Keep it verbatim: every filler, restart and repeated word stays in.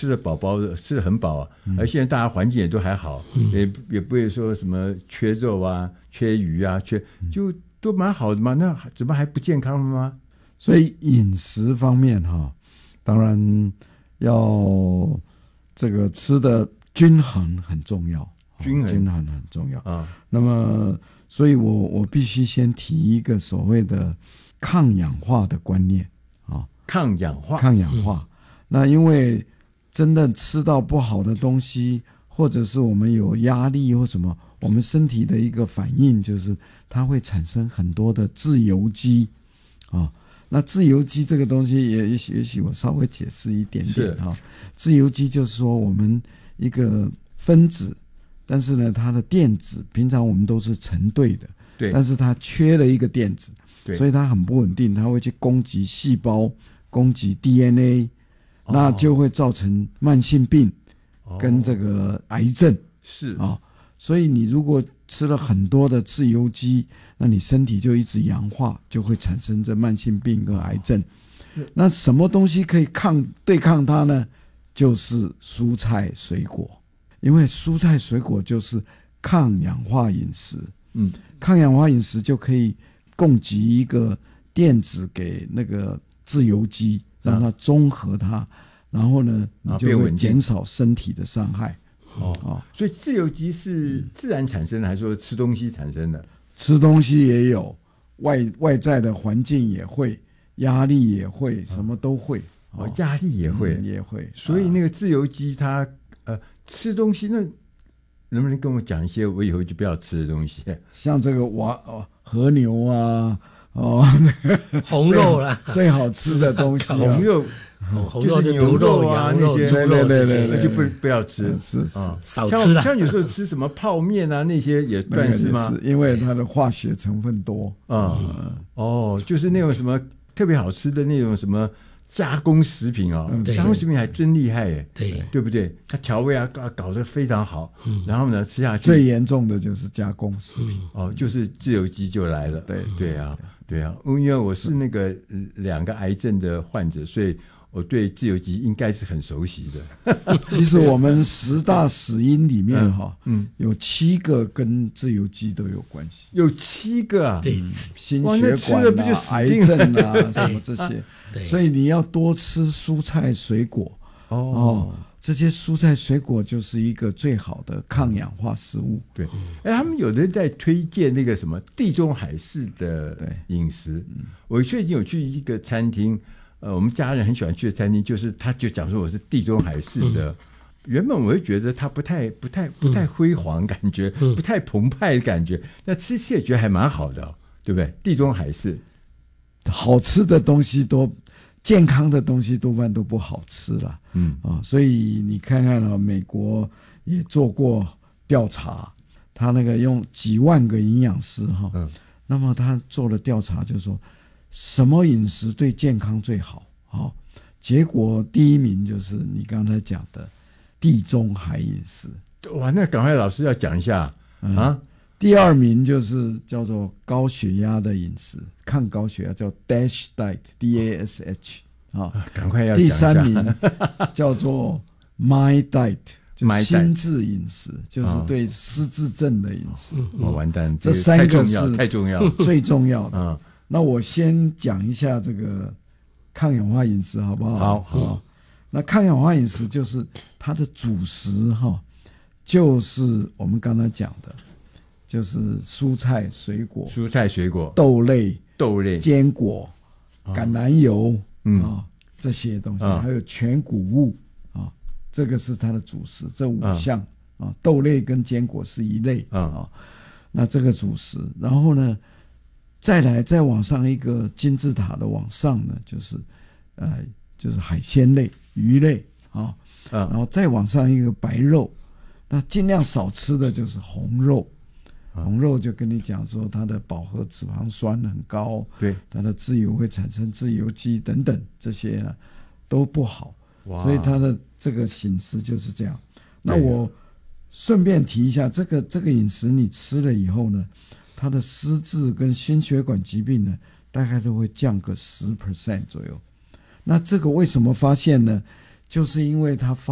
吃得饱饱的，吃得很饱啊。 嗯、 而现在大家环境也都还好， 嗯、 也也不会说什么缺肉啊、缺鱼啊、缺就都蛮好的嘛。那怎么还不健康了吗？ 所以饮食方面哈，当然要这个吃的均衡很重要， 均衡均衡很重要啊。 那么，所以我我必须先提一个所谓的抗氧化的观念啊， 抗氧化， 抗氧化。嗯、那因为真的吃到不好的东西，或者是我们有压力或什么，我们身体的一个反应就是它会产生很多的自由基啊。那自由基这个东西也也许也许我稍微解释一点点哈。自由基就是说我们一个分子，但是呢它的电子平常我们都是成对的， 对， 但是它缺了一个电子， 对， 所以它很不稳定，它会去攻击细胞，攻击 D N A，哦、那就会造成慢性病跟这个癌症，哦、 是啊、哦。所以你如果吃了很多的自由基，那你身体就一直氧化，就会产生这慢性病跟癌症。哦、那什么东西可以抗对抗它呢？就是蔬菜水果，因为蔬菜水果就是抗氧化饮食。 嗯， 抗氧化饮食就可以供给一个电子给那个自由基，让它中和它，然后呢，你就会减少身体的伤害。 哦哦，所以自由基是自然产生的，还是说吃东西产生的？ 吃东西也有，外外在的环境也会，压力也会，什么都会。 哦，哦压力也会、 嗯、也会。 所以那个自由基它呃吃东西，那能不能跟我讲一些我以后就不要吃的东西？ 像这个瓦哦和牛啊，哦， 红肉啦， 最好吃的东西、啊， 红肉。 哦、红肉就牛肉、 啊羊肉、猪肉这些， 那就不不要吃， 是啊， 少吃了。 像有时候吃什么泡面啊，那些也断是吗？ 是因为它的化学成分多啊、嗯。哦，就是那种什么特别好吃的那种什么加工食品啊、哦，加工食品还真厉害耶， 对对不对？它调味啊搞搞得非常好，嗯、然后呢吃下去最严重的就是加工食品、 嗯、哦，就是自由基就来了。 对对啊，对啊，因为我是那个两个癌症的患者，所以。我对自由基应该是很熟悉的。 其实我们十大死因里面哈， 嗯， 有七个跟自由基都有关系。 有七个啊， 对， 心血管啊、癌症啊什么这些。所以你要多吃蔬菜水果哦。 哦，这些蔬菜水果就是一个最好的抗氧化食物。 对，哎，他们有人在推荐那个什么地中海式的饮食。我最近有去一个餐厅。呃，我们家人很喜欢去的餐厅，就是他就讲说我是地中海式的。嗯、原本我会觉得它不太、不太、不太辉煌，感觉、嗯、不太澎湃的感觉。那吃起来觉得还蛮好的、哦，对不对？地中海式好吃的东西多，健康的东西多半都不好吃了。 嗯啊，所以你看看啊，美国也做过调查，他那个用几万个营养师哈，嗯，那么他做了调查，就是说。什么饮食对健康最好？哦，结果第一名就是你刚才讲的地中海饮食。 哇，那赶快老师要讲一下、嗯、啊！ 第二名就是叫做高血压的饮食，抗高血压叫 DASH diet，D A S H 啊， 赶快要讲一下。 第三名叫做 My diet， 就是心智饮食，就是对失智症的饮食。 我、哦、完蛋， 这三个是太重要， 最重要的。 嗯那我先讲一下这个抗氧化饮食好不好？ 好，好。 哦、那抗氧化饮食就是它的主食哈，就是我们刚才讲的，就是蔬菜、水果、 蔬菜、水果、 豆类、 豆类、 坚果、哦、橄榄油， 嗯、 哦、这些东西， 嗯、 还有全谷物啊、哦，这个是它的主食，这五项啊、嗯哦，豆类跟坚果是一类啊、 嗯哦，那这个主食，然后呢？再来，再往上一个金字塔的往上呢，就是，呃，就是海鲜类、鱼类啊， 嗯、 然后再往上一个白肉，那尽量少吃的就是红肉， 嗯、 红肉就跟你讲说它的饱和脂肪酸很高， 对， 它的自由会产生自由基等等这些呢都不好， 哇， 所以它的这个饮食就是这样。那我顺便提一下，这个这个饮食你吃了以后呢？它的失智跟心血管疾病呢，大概都会降个 百分之十 左右。那这个为什么发现呢？就是因为它发